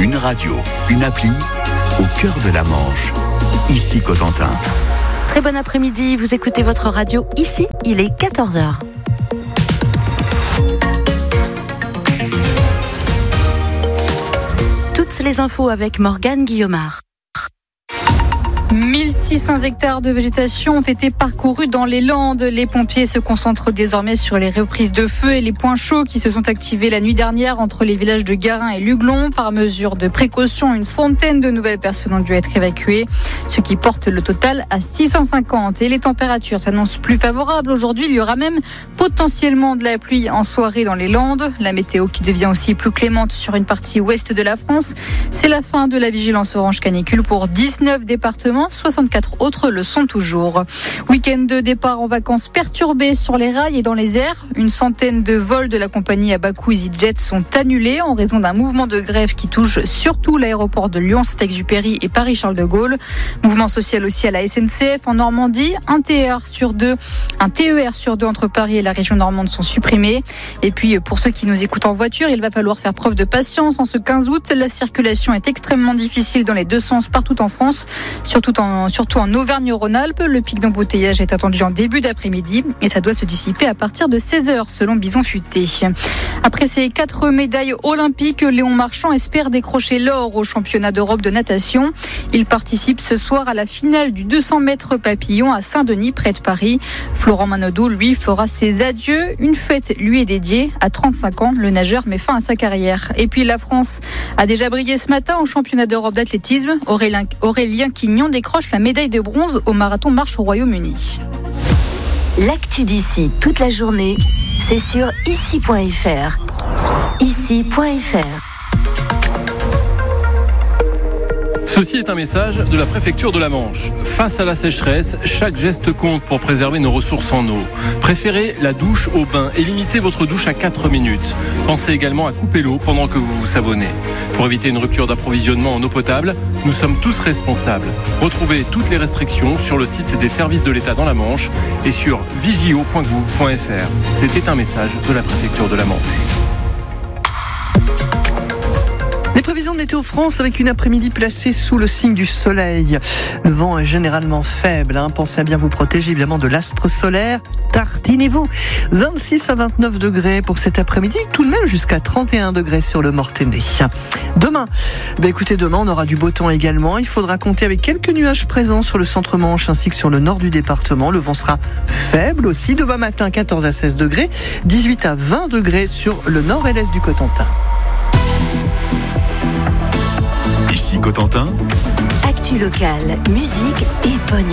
Une radio, une appli, au cœur de la Manche. Ici Cotentin. Très bon après-midi, vous écoutez votre radio ici, il est 14h. Toutes les infos avec Morgane Guillaumard. 1600 hectares de végétation ont été parcourus dans les Landes. Les pompiers se concentrent désormais sur les reprises de feu et les points chauds qui se sont activés la nuit dernière entre les villages de Garin et Luglon. Par mesure de précaution, une centaine de nouvelles personnes ont dû être évacuées, ce qui porte le total à 650. Et les températures s'annoncent plus favorables. Aujourd'hui, il y aura même potentiellement de la pluie en soirée dans les Landes. La météo qui devient aussi plus clémente sur une partie ouest de la France. C'est la fin de la vigilance orange canicule pour 19 départements. 64 autres le sont toujours. Week-end de départ en vacances perturbé sur les rails et dans les airs. Une centaine de vols de la compagnie à bas coût EasyJet sont annulés en raison d'un mouvement de grève qui touche surtout l'aéroport de Lyon-Saint-Exupéry et Paris-Charles de Gaulle. Mouvement social aussi à la SNCF en Normandie. Un TER sur deux entre Paris et la région normande sont supprimés. Et puis pour ceux qui nous écoutent en voiture, il va falloir faire preuve de patience en ce 15 août. La circulation est extrêmement difficile dans les deux sens partout en France, surtout en Auvergne-Rhône-Alpes. Le pic d'embouteillage est attendu en début d'après-midi et ça doit se dissiper à partir de 16h selon Bison Futé. Après ses 4 médailles olympiques, Léon Marchand espère décrocher l'or au championnat d'Europe de natation. Il participe ce soir à la finale du 200 mètres papillon à Saint-Denis près de Paris. Florent Manodou, lui, fera ses adieux. Une fête lui est dédiée. À 35 ans, le nageur met fin à sa carrière. Et puis la France a déjà brillé ce matin au championnat d'Europe d'athlétisme. Aurélien Quignon décroche la médaille de bronze au marathon marche au Royaume-Uni. L'actu d'ici toute la journée, c'est sur ici.fr. Ici.fr. Ceci est un message de la préfecture de la Manche. Face à la sécheresse, chaque geste compte pour préserver nos ressources en eau. Préférez la douche au bain et limitez votre douche à 4 minutes. Pensez également à couper l'eau pendant que vous vous savonnez. Pour éviter une rupture d'approvisionnement en eau potable, nous sommes tous responsables. Retrouvez toutes les restrictions sur le site des services de l'État dans la Manche et sur visio.gouv.fr. C'était un message de la préfecture de la Manche. Les prévisions de Météo France avec une après-midi placée sous le signe du soleil. Le vent est généralement faible. Pensez à bien vous protéger évidemment de l'astre solaire. Tartinez-vous. 26 à 29 degrés pour cet après-midi. Tout de même jusqu'à 31 degrés sur le Mortainais. Demain, demain on aura du beau temps également. Il faudra compter avec quelques nuages présents sur le centre-Manche ainsi que sur le nord du département. Le vent sera faible aussi. Demain matin, 14 à 16 degrés. 18 à 20 degrés sur le nord et l'est du Cotentin. Ici Cotentin. Actu locale, musique et pognon.